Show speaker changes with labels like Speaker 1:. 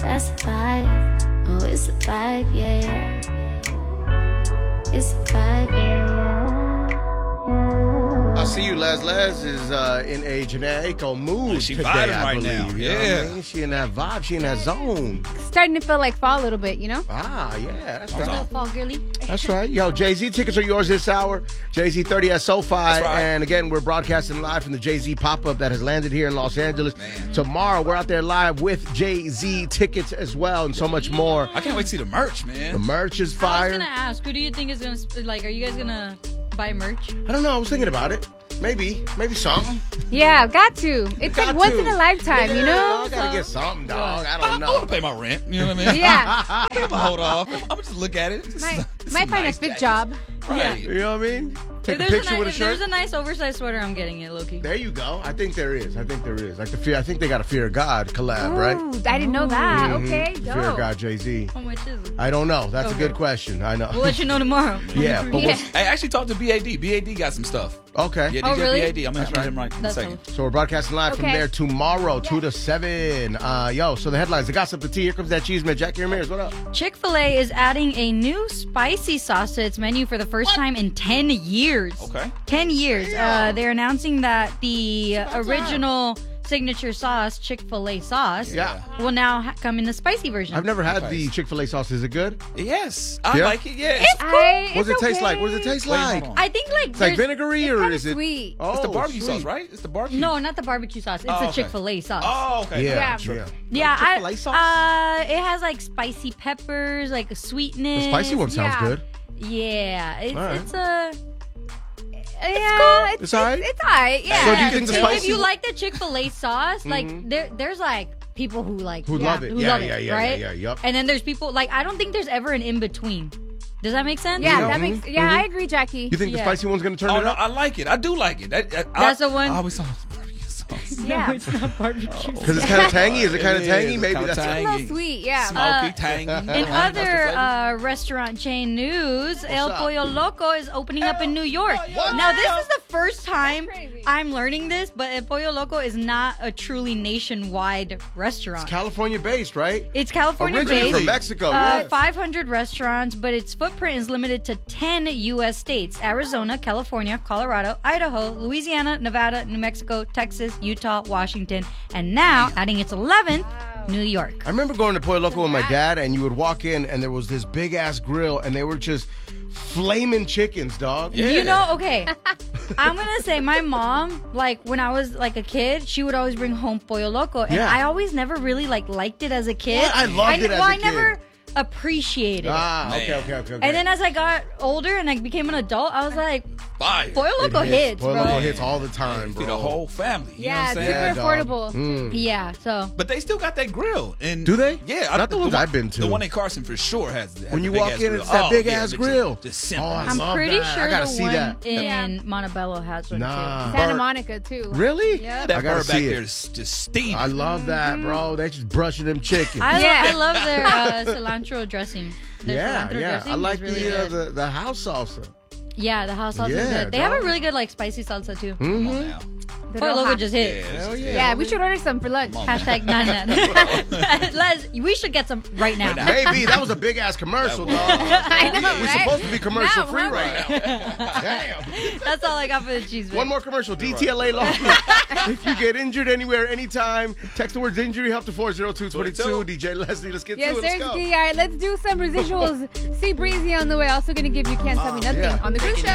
Speaker 1: That's a vibe. Oh, it's a vibe, yeah. It's a vibe, yeah.
Speaker 2: I see you, Les. Les is in a Jhené mood
Speaker 3: She
Speaker 2: today,
Speaker 3: vibing
Speaker 2: I
Speaker 3: right
Speaker 2: believe.
Speaker 3: now.
Speaker 2: You know
Speaker 3: Yeah.
Speaker 2: what I mean? She in that vibe. She in that zone.
Speaker 4: Starting to feel like fall a little bit, you know?
Speaker 2: Ah, yeah, that's right.
Speaker 1: Fall girly.
Speaker 2: That's right. Yo, Jay-Z tickets are yours this hour. Jay-Z 30 at SoFi.
Speaker 3: That's right.
Speaker 2: And again, we're broadcasting live from the Jay-Z pop-up that has landed here in Los Angeles.
Speaker 3: Man.
Speaker 2: Tomorrow, we're out there live with Jay-Z tickets as well and so much more.
Speaker 3: I can't wait to see the merch, man.
Speaker 2: The merch is
Speaker 5: I was
Speaker 2: fire.
Speaker 5: gonna ask, who do you think is gonna like? Are you guys gonna buy merch?
Speaker 2: I don't know. I was thinking about it. Maybe something.
Speaker 4: Yeah, got to. It's
Speaker 2: Got
Speaker 4: like once
Speaker 2: to.
Speaker 4: in a lifetime, you know?
Speaker 2: I gotta get something, dog. I
Speaker 3: I
Speaker 2: don't
Speaker 3: want
Speaker 2: know.
Speaker 3: to pay my rent. You know what I mean?
Speaker 4: Yeah.
Speaker 3: I'm gonna hold off. I'm gonna just look at it.
Speaker 4: Might find a fit job.
Speaker 3: Right.
Speaker 2: You know what I mean? Take a
Speaker 5: If
Speaker 2: picture with a
Speaker 5: if
Speaker 2: shirt.
Speaker 5: there's a nice oversized sweater, I'm getting it, Loki.
Speaker 2: There you go. I think there is. Like the fear. I think they got a Fear of God collab, right?
Speaker 4: Ooh, I didn't know that.
Speaker 2: Mhm.
Speaker 4: Okay,
Speaker 2: Fear of
Speaker 4: dope.
Speaker 2: God, Jay-Z.
Speaker 5: How much is it?
Speaker 2: I don't know. That's a
Speaker 5: Okay.
Speaker 2: good question. I know.
Speaker 5: We'll let you know tomorrow.
Speaker 2: Yeah, but
Speaker 4: Yeah.
Speaker 3: Hey, actually talked to BAD. BAD got some stuff.
Speaker 2: okay.
Speaker 3: Yeah,
Speaker 5: Oh,
Speaker 3: DJ
Speaker 5: really?
Speaker 3: BAD. I'm gonna hit him right in a
Speaker 5: That's
Speaker 3: second.
Speaker 2: So we're broadcasting live from
Speaker 4: Okay.
Speaker 2: there tomorrow, 2 to 7. So the headlines, the gossip, the tea. Here comes that cheese man. Jackie Ramirez, what up?
Speaker 5: Chick-fil-A is adding a new spicy sauce to its menu for the first time in 10 years.
Speaker 3: Okay.
Speaker 5: 10 years. They're announcing that the original signature sauce, Chick-fil-A sauce,
Speaker 2: Yeah.
Speaker 5: will now come in the spicy version.
Speaker 2: I've never had the
Speaker 3: Nice.
Speaker 2: Chick-fil-A sauce. Is it good?
Speaker 3: Yes, I
Speaker 2: Yeah?
Speaker 3: like it. Yes.
Speaker 4: It's
Speaker 2: What does it taste
Speaker 4: okay.
Speaker 2: like? What does it taste
Speaker 3: Wait,
Speaker 2: like?
Speaker 3: hold on.
Speaker 5: I think like
Speaker 2: It's like
Speaker 5: there's-
Speaker 2: vinegary
Speaker 4: It's
Speaker 2: or
Speaker 4: kinda
Speaker 2: is it?
Speaker 4: sweet.
Speaker 2: Oh,
Speaker 3: It's the barbecue
Speaker 2: sweet.
Speaker 3: sauce, right? It's the barbecue.
Speaker 5: No, not the barbecue sauce. It's
Speaker 3: Oh,
Speaker 5: the
Speaker 3: okay.
Speaker 5: Chick-fil-A sauce.
Speaker 3: Oh, okay.
Speaker 2: Yeah.
Speaker 4: Yeah.
Speaker 2: Sure.
Speaker 5: Yeah,
Speaker 2: Chick-fil-A sauce?
Speaker 5: it has like spicy peppers, like a sweetness.
Speaker 2: The spicy one sounds
Speaker 4: Yeah.
Speaker 2: good.
Speaker 5: Yeah,
Speaker 2: All right.
Speaker 5: it's a.
Speaker 4: Yeah,
Speaker 2: It's all right?
Speaker 4: It's all right. Yeah.
Speaker 2: So do you think the
Speaker 5: If
Speaker 2: spicy
Speaker 5: you like the Chick-fil-A sauce, like there's like people who like
Speaker 2: Who love it.
Speaker 5: who
Speaker 2: Yeah,
Speaker 5: love
Speaker 2: yeah,
Speaker 5: it,
Speaker 2: yeah,
Speaker 5: right?
Speaker 2: yeah, yup.
Speaker 5: And then there's people like I don't think there's ever an in between. Does that make sense?
Speaker 4: Yeah,
Speaker 2: Yeah.
Speaker 4: that makes. Yeah, I agree, Jackie.
Speaker 2: You think the
Speaker 5: Yeah.
Speaker 2: spicy one's going to turn
Speaker 3: Oh
Speaker 2: it
Speaker 3: no,
Speaker 2: up?
Speaker 3: I like it. I do like it.
Speaker 5: That's the one-
Speaker 3: I always thought it was barbecue sauce.
Speaker 4: Yeah.
Speaker 5: it's not barbecue.
Speaker 2: Because it's kind of tangy. Is it kind of
Speaker 3: It
Speaker 2: tangy?
Speaker 3: is.
Speaker 2: Maybe
Speaker 3: Kinda
Speaker 2: that's
Speaker 4: a
Speaker 3: tangy.
Speaker 4: little sweet. Yeah.
Speaker 3: Smoky, tangy.
Speaker 5: In
Speaker 3: That's the flavor.
Speaker 5: other restaurant chain news, El
Speaker 2: up?
Speaker 5: Pollo Loco is opening up in New York. Now, this is the first time
Speaker 4: crazy.
Speaker 5: I'm learning this, but El Pollo Loco is not a truly nationwide restaurant.
Speaker 2: California based, right?
Speaker 5: It's California
Speaker 2: Originally
Speaker 5: based.
Speaker 2: from Mexico. Yeah.
Speaker 5: 500 restaurants, but its footprint is limited to 10 U.S. states: Arizona, California, Colorado, Idaho, Louisiana, Nevada, New Mexico, Texas, Utah, Washington, and now adding its 11th, New York.
Speaker 2: I remember going to Pollo Loco with my dad, and you would walk in, and there was this big ass grill, and they were just flaming chickens, dog.
Speaker 3: Yeah.
Speaker 5: You know, okay. I'm gonna say my mom, like when I was like a kid, she would always bring home Pollo Loco, and
Speaker 2: Yeah.
Speaker 5: I always never really like liked it as a kid.
Speaker 2: What? I loved it as a
Speaker 5: I
Speaker 2: kid.
Speaker 5: never appreciated it.
Speaker 2: Ah, okay,
Speaker 3: Man.
Speaker 2: okay.
Speaker 5: And then as I got older and I became an adult, I was like,
Speaker 3: Fire.
Speaker 5: Pollo Loco hits,
Speaker 2: Pollo
Speaker 5: bro.
Speaker 2: Loco hits all the time,
Speaker 3: For
Speaker 2: bro.
Speaker 3: the whole family. You know
Speaker 4: Yeah,
Speaker 3: what I'm
Speaker 4: super
Speaker 3: saying?
Speaker 2: Yeah, dog.
Speaker 4: affordable.
Speaker 5: Yeah, so
Speaker 3: But they still got that grill. And
Speaker 2: Do they?
Speaker 3: Yeah.
Speaker 2: Not the ones
Speaker 3: one-
Speaker 2: I've been to.
Speaker 3: The one in Carson for sure has
Speaker 2: When
Speaker 3: the
Speaker 2: you
Speaker 3: big
Speaker 2: walk
Speaker 3: ass
Speaker 2: in,
Speaker 3: grill.
Speaker 2: it's that
Speaker 3: Oh,
Speaker 2: big
Speaker 3: yeah,
Speaker 2: ass
Speaker 3: just-
Speaker 2: grill.
Speaker 3: Just simple.
Speaker 2: Oh, I
Speaker 5: I'm
Speaker 2: love
Speaker 5: pretty
Speaker 2: that. I
Speaker 5: sure
Speaker 2: gotta
Speaker 5: the
Speaker 2: see
Speaker 5: one
Speaker 2: that.
Speaker 5: in Montebello has one
Speaker 2: Nah.
Speaker 5: too.
Speaker 4: Santa
Speaker 2: Bur-
Speaker 4: Monica too.
Speaker 2: Really?
Speaker 4: Yep.
Speaker 3: That
Speaker 2: I gotta
Speaker 3: bird back
Speaker 2: see
Speaker 3: there
Speaker 2: it.
Speaker 3: is just steaming.
Speaker 2: I love that, bro. They just brushing them chickens.
Speaker 5: I love their cilantro dressing. Their
Speaker 2: yeah,
Speaker 5: cilantro
Speaker 2: yeah.
Speaker 5: dressing
Speaker 2: I like
Speaker 5: is really good.
Speaker 2: the house salsa.
Speaker 5: Yeah, the house salsa is
Speaker 2: Yeah,
Speaker 5: good. They have a
Speaker 2: dog.
Speaker 5: really good like spicy salsa too.
Speaker 3: Come on now.
Speaker 4: The
Speaker 5: Pollo
Speaker 4: Roja.
Speaker 5: Loco just hit.
Speaker 2: Hell yeah.
Speaker 4: Yeah, we should order some for lunch.
Speaker 3: Come on.
Speaker 5: Hashtag nana. Les, we should get some right now.
Speaker 2: Maybe that was a big ass commercial, dog.
Speaker 4: I know,
Speaker 2: We're
Speaker 4: right?
Speaker 2: supposed to be commercial
Speaker 4: Now,
Speaker 2: free
Speaker 4: huh?
Speaker 2: right now. Damn.
Speaker 5: That's all I got for the cheese.
Speaker 2: One more commercial. DTLA law. If you get injured anywhere, anytime, text the words injury help to 40222. DJ Leslie, let's get
Speaker 4: Yes,
Speaker 2: to it. Let's
Speaker 4: there's
Speaker 2: go.
Speaker 4: All right, let's do some residuals. See Breezy on the way. Also going to give you Can't Tell Me Nothing
Speaker 2: yeah.
Speaker 4: on the cruise show.